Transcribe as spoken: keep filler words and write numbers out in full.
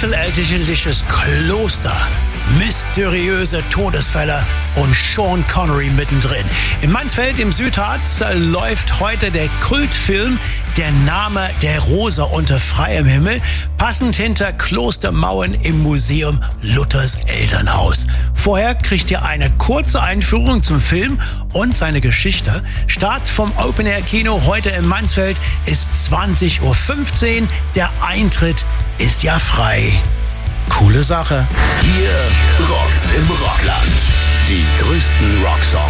mittelalterliches Kloster, mysteriöse Todesfälle und Sean Connery mittendrin. In Mansfeld im Südharz läuft heute der Kultfilm Der Name der Rose unter freiem Himmel, passend hinter Klostermauern im Museum Luthers Elternhaus. Vorher kriegt ihr eine kurze Einführung zum Film und seine Geschichte. Start vom Open-Air-Kino heute in Mansfeld ist zwanzig Uhr fünfzehn. Der Eintritt ist ja frei. Coole Sache. Hier rockt's im Rockland. Die größten Rocksongs